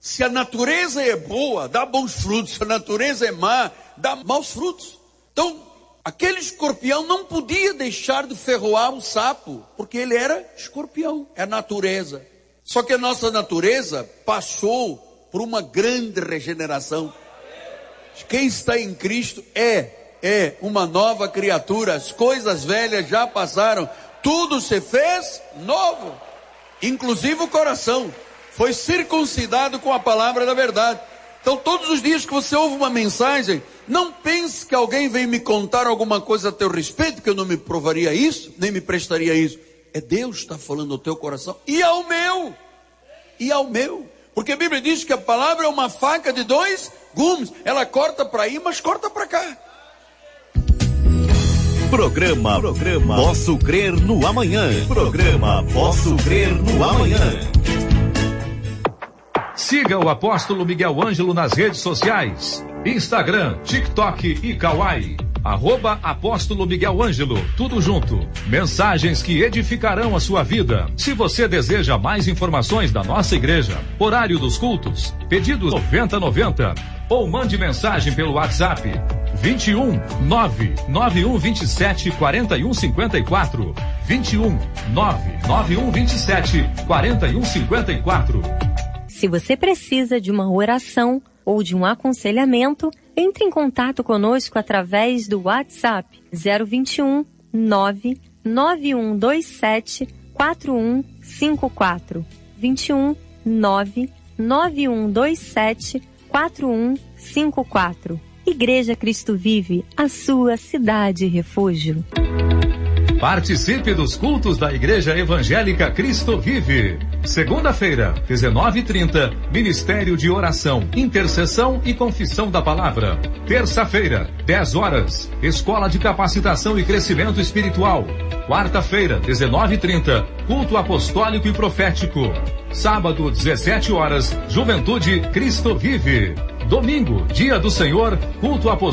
Se a natureza é boa, dá bons frutos. Se a natureza é má, dá maus frutos. Então, aquele escorpião não podia deixar de ferroar o sapo, porque ele era escorpião, é a natureza. Só que a nossa natureza passou por uma grande regeneração. Quem está em Cristo é uma nova criatura. As coisas velhas já passaram, tudo se fez novo, inclusive o coração foi circuncidado com a palavra da verdade. Então todos os dias que você ouve uma mensagem, não pense que alguém vem me contar alguma coisa a teu respeito, que eu não me provaria isso, nem me prestaria isso. É Deus que está falando ao teu coração e ao meu. Porque a Bíblia diz que a palavra é uma faca de 2 gumes. Ela corta para aí, mas corta para cá. Programa Posso Crer no Amanhã. Programa Posso Crer no Amanhã. Siga o Apóstolo Miguel Ângelo nas redes sociais. Instagram, TikTok e Kawaii. @Apóstolo Miguel Ângelo, tudo junto. Mensagens que edificarão a sua vida. Se você deseja mais informações da nossa igreja, horário dos cultos, pedidos 9090, ou mande mensagem pelo WhatsApp 21 99127 4154, 21 99127 4154. Se você precisa de uma oração ou de um aconselhamento, entre em contato conosco através do WhatsApp 021 99127 4154, 21 99127 4154. Igreja Cristo Vive, a sua cidade refúgio. Participe dos cultos da Igreja Evangélica Cristo Vive. Segunda-feira, 19h30, Ministério de Oração, Intercessão e Confissão da Palavra. Terça-feira, 10 horas, Escola de Capacitação e Crescimento Espiritual. Quarta-feira, 19h30, Culto Apostólico e Profético. Sábado, 17 horas, Juventude Cristo Vive. Domingo, Dia do Senhor, Culto Apostólico